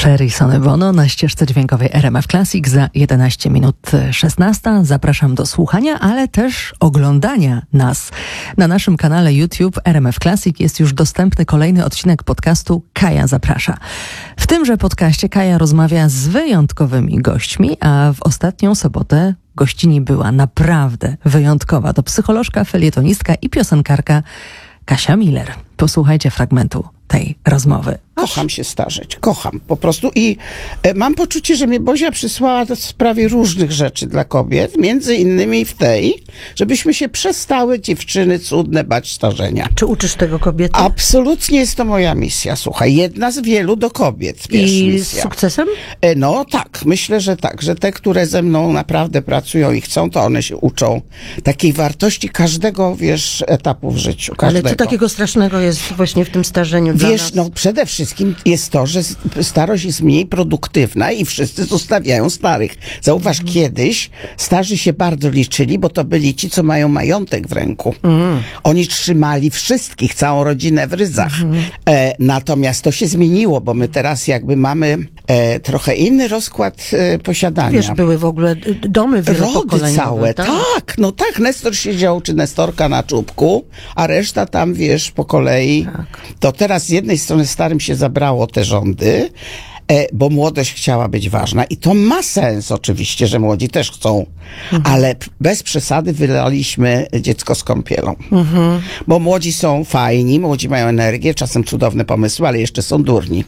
Sherry Sonny Bono na ścieżce dźwiękowej RMF Classic za 11 minut 16. Zapraszam do słuchania, ale też oglądania nas. Na naszym kanale YouTube RMF Classic jest już dostępny kolejny odcinek podcastu Kaja Zaprasza. W tymże podcaście Kaja rozmawia z wyjątkowymi gośćmi, a w ostatnią sobotę gościni była naprawdę wyjątkowa. To psycholożka, felietonistka i piosenkarka Kasia Miller. Posłuchajcie fragmentu tej rozmowy. Kocham się starzeć, kocham po prostu i mam poczucie, że mnie Bozia przysłała w sprawie różnych rzeczy dla kobiet, między innymi w tej, żebyśmy się przestały, dziewczyny cudne, bać starzenia. Czy uczysz tego kobiety? Absolutnie jest to moja misja, słuchaj, jedna z wielu do kobiet, wiesz, I misja. z sukcesem? No tak, myślę, że tak, że te, które ze mną naprawdę pracują i chcą, to one się uczą takiej wartości każdego, wiesz, etapu w życiu, każdego. Ale co takiego strasznego jest właśnie w tym starzeniu dla Wiesz, nas? no przede wszystkim jest to, że starość jest mniej produktywna i wszyscy zostawiają starych. Zauważ, kiedyś starzy się bardzo liczyli, bo to byli ci, co mają majątek w ręku. Oni trzymali wszystkich, całą rodzinę w ryzach. Natomiast to się zmieniło, bo my teraz jakby mamy trochę inny rozkład posiadania. Wiesz, były w ogóle domy Rody wielopokoleniowe. całe, tak, no tak, Nestor siedział, czy Nestorka na czubku, a reszta tam, wiesz, po kolei. Tak. To teraz z jednej strony starym się zabrało te rządy, bo młodość chciała być ważna i to ma sens oczywiście, że młodzi też chcą, ale bez przesady wylaliśmy dziecko z kąpielą. Bo młodzi są fajni, młodzi mają energię, czasem cudowne pomysły, ale jeszcze są durni.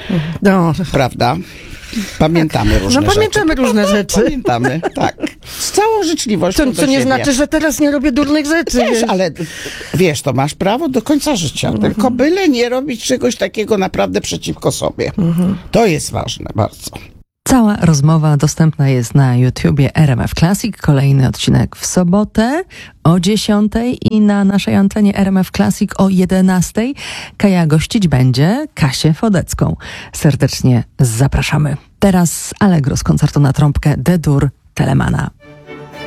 No, Prawda? Pamiętamy różne rzeczy. pamiętamy różne rzeczy. Pamiętamy, tak. Z całą życzliwością Co nie znaczy, że teraz nie robię durnych rzeczy. Wiesz, ale wiesz, to masz prawo do końca życia. Tylko byle nie robić czegoś takiego naprawdę przeciwko sobie. To jest ważne bardzo. Cała rozmowa dostępna jest na YouTubie RMF Classic. Kolejny odcinek w sobotę o 10 i na naszej antenie RMF Classic o 11. Kaja gościć będzie Kasię Fodecką. Serdecznie zapraszamy. Teraz Allegro z koncertu na trąbkę D-dur Telemana.